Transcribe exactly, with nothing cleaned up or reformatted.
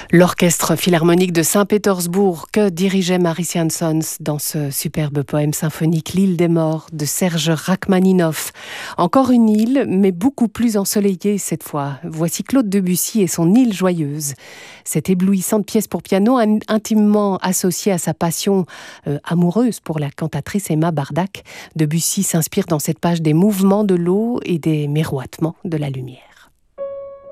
L'orchestre philharmonique de Saint-Pétersbourg que dirigeait Maris Jansons dans ce superbe poème symphonique L'île des morts de Serge Rachmaninoff. Encore une île, mais beaucoup plus ensoleillée cette fois. Voici Claude Debussy et son île joyeuse. Cette éblouissante pièce pour piano intimement associée à sa passion euh, amoureuse pour la cantatrice Emma Bardac. Debussy s'inspire dans cette page des mouvements de l'eau et des miroitements de la lumière.